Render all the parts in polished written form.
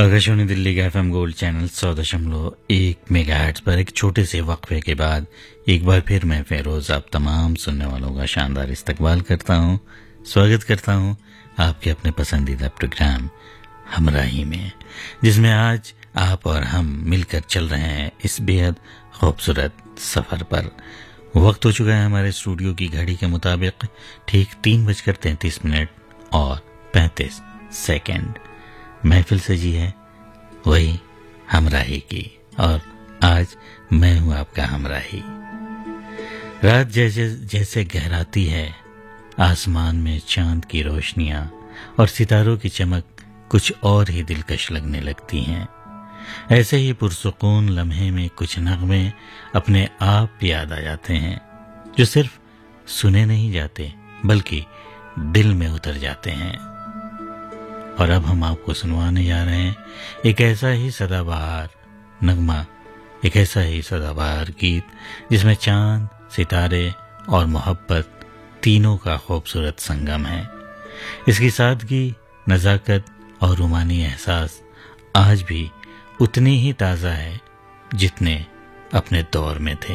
आकाशवाणी दिल्ली का FM gold channel 100.1 megahertz पर एक छोटे से वक्फे के बाद एक बार फिर मैं फेरोज आप तमाम सुनने वालों का शानदार इस्तकबाल करता हूं, स्वागत करता हूं आपके अपने पसंदीदा प्रोग्राम हमराही में, जिसमें आज आप और हम मिलकर चल रहे हैं इस बेहद खूबसूरत सफर पर। वक्त हो चुका है हमारे स्टूडियो की घड़ी के मुताबिक ठीक 3:33 और 35 सेकंड। महफिल सजी है वही हमराही की, और आज मैं हूं आपका हमराही। रात जैसे जैसे गहराती है, आसमान में चांद की रोशनियां और सितारों की चमक कुछ और ही दिलकश लगने लगती हैं। ऐसे ही पुरसुकून लम्हे में कुछ नगमे अपने आप याद आ जाते हैं, जो सिर्फ सुने नहीं जाते बल्कि दिल में उतर जाते हैं। और अब हम आपको सुनवाने जा रहे हैं एक ऐसा ही सदाबहार नगमा, एक ऐसा ही सदाबहार गीत जिसमें चांद, सितारे और मोहब्बत तीनों का खूबसूरत संगम है। इसकी सादगी, नज़ाकत और रूमानी एहसास आज भी उतनी ही ताज़ा है जितने अपने दौर में थे।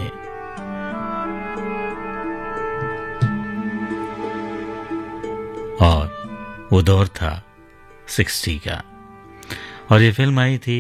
और वो दौर था 60 का, और ये फिल्म आई थी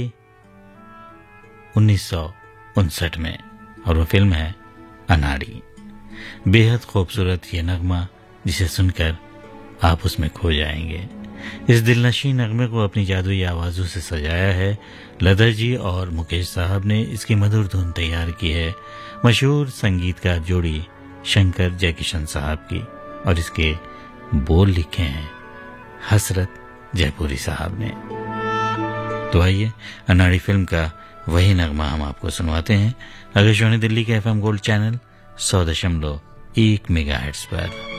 1959 में, और वो फिल्म है अनाड़ी। बेहद खूबसूरत ये नगमा जिसे सुनकर आप उसमें खो जाएंगे। इस दिलनशी नगमे को अपनी जादुई आवाज़ों से सजाया है लता जी, और मुकेश साहब ने इसकी मधुर धुन तैयार की है मशहूर संगीतकार जोड़ी शंकर जयकिशन साहब की, और इसके बोल लिखे हैं हसरत जयपुरी साहब ने। तो आइए अनाड़ी फिल्म का वही नगमा हम आपको सुनवाते हैं आकाशवाणी दिल्ली के एफएम गोल्ड चैनल 100.1 मेगाहर्ट्ज पर।